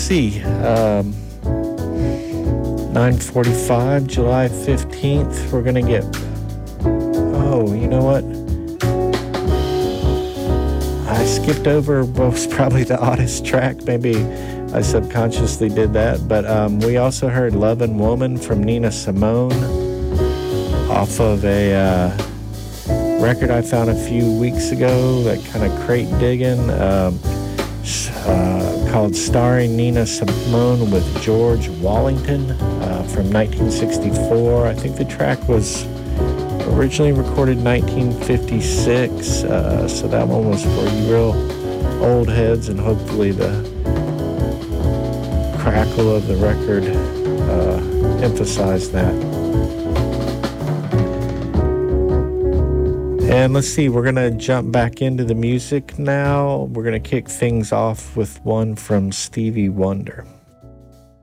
see. 9:45, July 15th. We're going to get... Oh, you know what? I skipped over what was probably the oddest track. Maybe I subconsciously did that. But we also heard Lovin' Woman from Nina Simone off of a record I found a few weeks ago, that kind of crate digging, called Starring Nina Simone with George Wallington from 1964. I think the track was originally recorded in 1956, so that one was for you real old heads, and hopefully the crackle of the record emphasized that. And let's see, we're going to jump back into the music now. We're going to kick things off with one from Stevie Wonder.